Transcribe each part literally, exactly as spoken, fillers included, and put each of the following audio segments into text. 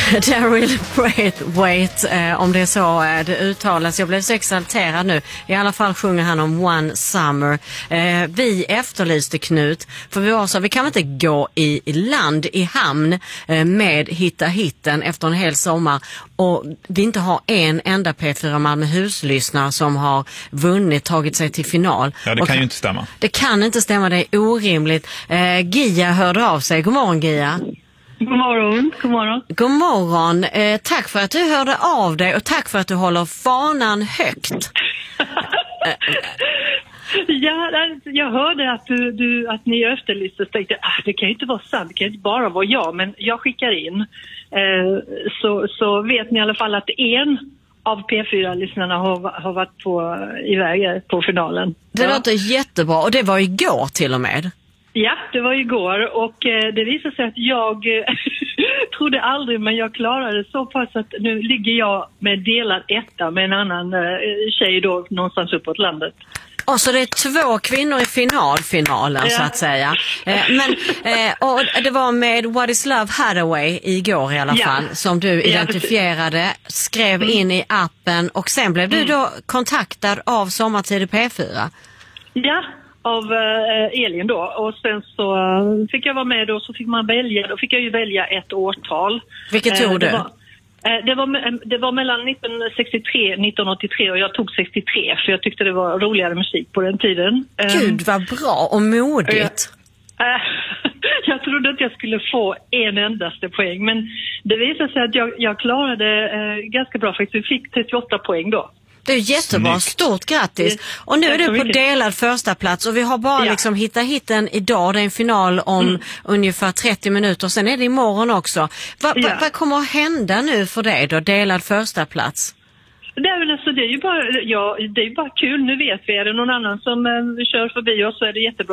Daryl Braithwaite, eh, om det är så eh, det uttalas. Jag blev så exalterad nu. I alla fall sjunger han om One Summer. Eh, vi efterlyste Knut, för vi var så, vi kan inte gå i, i land, i hamn eh, med Hitta hitten efter en hel sommar och vi inte har en enda P fyra Malmöhus-lyssnare som har vunnit, tagit sig till final. Ja, det och kan ju inte stämma. Det kan inte stämma, det är orimligt. Eh, Gia hörde av sig. God morgon, Gia. God morgon, god morgon. God morgon. Eh, tack för att du hörde av dig och tack för att du håller fanan högt. Ja, jag hörde att, du, du, att ni efterlyste och tänkte ah, det kan ju inte vara sant, det kan ju inte bara vara jag, men jag skickar in. Eh, så, så vet ni i alla fall att en av P fyra-lyssnarna har, har varit på, iväg på finalen. Det ja. låter jättebra och det var igår till och med. Ja, det var igår och eh, det visade sig att jag eh, trodde aldrig, men jag klarade så pass att nu ligger jag med delad etta med en annan eh, tjej då någonstans uppåt landet. Och så det är två kvinnor i finalfinalen ja. Så att säga. Eh, men eh, och det var med What is Love Hathaway igår i alla ja. fall som du identifierade, skrev mm. in i appen och sen blev du då kontaktad av Sommartid P fyra. Ja, av eh, Elin då. Och sen så uh, fick jag vara med och så fick man välja. Då fick jag ju välja ett årtal. Vilket tog eh, du? Det var, eh, det, var, det var mellan nittonhundrasextiotre och nittonhundraåttiotre och jag tog sextiotre för jag tyckte det var roligare musik på den tiden. Gud vad bra och modigt. Jag, eh, jag trodde att jag skulle få en endaste poäng, men det visade sig att jag, jag klarade eh, ganska bra för jag fick trettioåtta poäng då. Det är jättebra, Snyggt. Stort grattis. Och nu är du på delad första plats och vi har bara ja. liksom Hitta hitten idag. Det är en final om mm. ungefär trettio minuter. Sen är det imorgon också. Va, va, ja. Vad kommer att hända nu för dig då, delad första plats? Det är, väl alltså, det är ju bara, ja, det är ju bara kul. Nu vet vi, är det någon annan som eh, kör förbi oss så är det jättebra.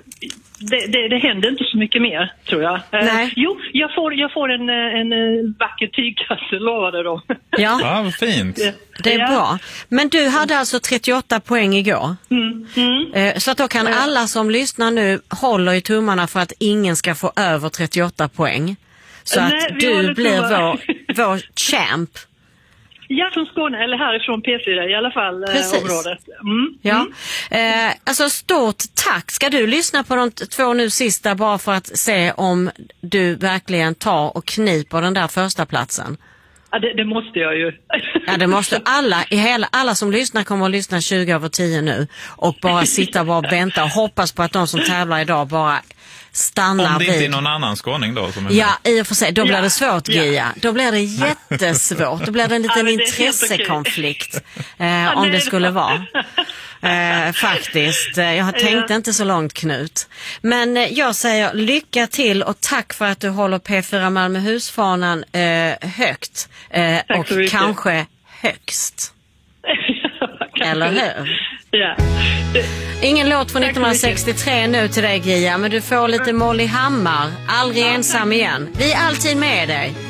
Det, det, det händer inte så mycket mer, tror jag. Nej. Eh, jo, jag får, jag får en, en, en vacker tygkasse, lovade de. Ja, ja vad fint. Det är ja. bra. Men du hade alltså trettioåtta poäng igår. Mm. Mm. Eh, så att då kan alla som lyssnar nu hålla i tummarna för att ingen ska få över trettioåtta poäng. Så Nej, att du blir vår, vår champ. Ja, från Skåne, eller härifrån P fyra i alla fall. Precis. Området. Mm. Ja. Eh, alltså stort tack. Ska du lyssna på de två nu sista bara för att se om du verkligen tar och kniper den där första platsen? Ja, det, det måste jag ju. Ja, det måste alla. I hela, alla som lyssnar kommer att lyssna tjugo över tio nu och bara sitta och bara vänta och hoppas på att de som tävlar idag bara stannar. Om det inte vid. är någon annan skåning då som är Ja, i och för sig. Då blir ja. det svårt, Gia. Ja. Då blir det jättesvårt. Då blir det en liten ja, intressekonflikt eh, ja, om nej, det skulle vara. Eh, faktiskt. Jag tänkte ja. inte så långt, Knut. Men eh, jag säger lycka till och tack för att du håller P fyra Malmöhus-fanan eh, högt. Eh, och kanske högst. Eller hur? Ja. Ingen låt från nittonhundrasextiotre nu till dig, Gia, men du får lite Molly Hammar. Aldrig ensam igen. Vi är alltid med dig.